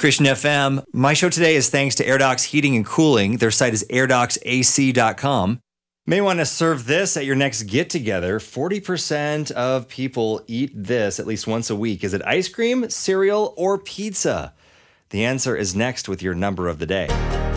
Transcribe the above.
Christian FM. My show today is thanks to AirDocs Heating and Cooling. Their site is airdocsac.com. May want to serve this at your next get-together. 40% of people eat this at least once a week. Is it ice cream, cereal, or pizza? The answer is next with your number of the day.